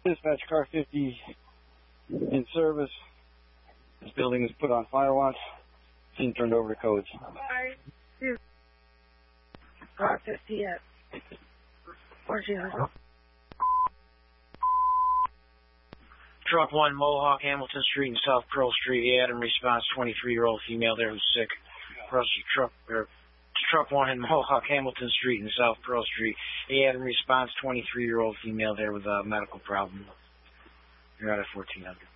Dispatch car 50 in service. This building is put on fire watch. Scene turned over to codes. Car 50 at Truck 1, Mohawk, Hamilton Street and South Pearl Street. Adam response, 23-year-old female there who's sick. Across the truck 1 in Mohawk, Hamilton Street and South Pearl Street. Adam response, 23-year-old female there with a medical problem. You're out at 1400.